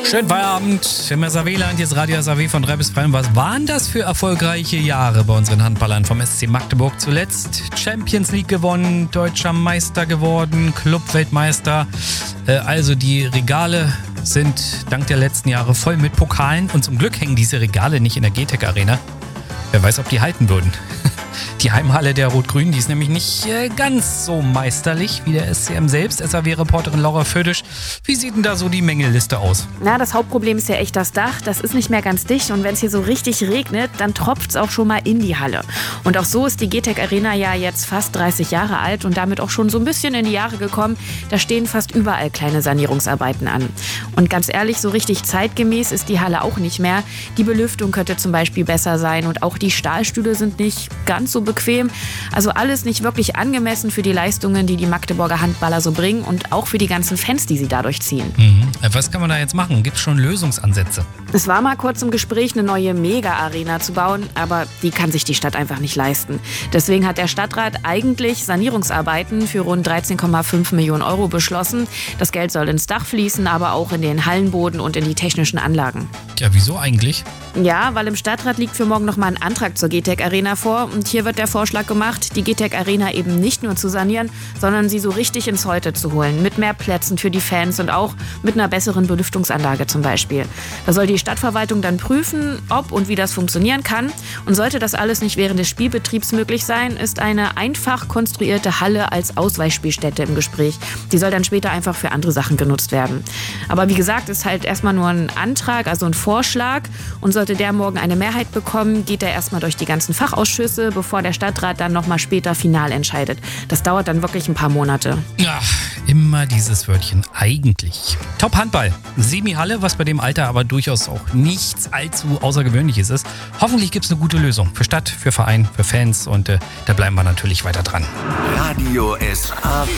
Schönen Feierabend im SAW-Land, hier ist Radio SAW von 3 bis 3. Was waren das für erfolgreiche Jahre bei unseren Handballern vom SC Magdeburg? Zuletzt Champions League gewonnen, Deutscher Meister geworden, Clubweltmeister. Also die Regale sind dank der letzten Jahre voll mit Pokalen und zum Glück hängen diese Regale nicht in der GTEC Arena. Wer weiß, ob die halten würden. Die Heimhalle der Rot-Grünen, die ist nämlich nicht ganz so meisterlich wie der SCM selbst. SAW-Reporterin Laura Födisch, wie sieht denn da so die Mängelliste aus? Na, das Hauptproblem ist ja echt das Dach. Das ist nicht mehr ganz dicht und wenn es hier so richtig regnet, dann tropft es auch schon mal in die Halle. Und auch so ist die GTEC Arena ja jetzt fast 30 Jahre alt und damit auch schon so ein bisschen in die Jahre gekommen. Da stehen fast überall kleine Sanierungsarbeiten an. Und ganz ehrlich, so richtig zeitgemäß ist die Halle auch nicht mehr. Die Belüftung könnte zum Beispiel besser sein und auch die Stahlstühle sind nicht ganz so bequem. Also alles nicht wirklich angemessen für die Leistungen, die die Magdeburger Handballer so bringen und auch für die ganzen Fans, die sie dadurch ziehen. Was kann man da jetzt machen? Gibt es schon Lösungsansätze? Es war mal kurz im Gespräch, eine neue Mega-Arena zu bauen, aber die kann sich die Stadt einfach nicht leisten. Deswegen hat der Stadtrat eigentlich Sanierungsarbeiten für rund 13,5 Millionen Euro beschlossen. Das Geld soll ins Dach fließen, aber auch in den Hallenboden und in die technischen Anlagen. Ja, wieso eigentlich? Ja, weil im Stadtrat liegt für morgen nochmal ein Antrag zur GTEC Arena vor. Und hier wird der Vorschlag gemacht, die GTEC Arena eben nicht nur zu sanieren, sondern sie so richtig ins Heute zu holen. Mit mehr Plätzen für die Fans und auch mit einer besseren Belüftungsanlage zum Beispiel. Da soll die Stadtverwaltung dann prüfen, ob und wie das funktionieren kann. Und sollte das alles nicht während des Spielbetriebs möglich sein, ist eine einfach konstruierte Halle als Ausweichspielstätte im Gespräch. Die soll dann später einfach für andere Sachen genutzt werden. Aber wie gesagt, ist halt erstmal nur ein Antrag, also ein Vorschlag. Und sollte der morgen eine Mehrheit bekommen, geht er erstmal durch die ganzen Fachausschüsse, bevor der Stadtrat dann nochmal später final entscheidet. Das dauert dann wirklich ein paar Monate. Ach, immer dieses Wörtchen eigentlich. Top Handball. Semi-Halle, was bei dem Alter aber durchaus auch nichts allzu Außergewöhnliches ist. Hoffentlich gibt es eine gute Lösung für Stadt, für Verein, für Fans und da bleiben wir natürlich weiter dran. Radio SAW.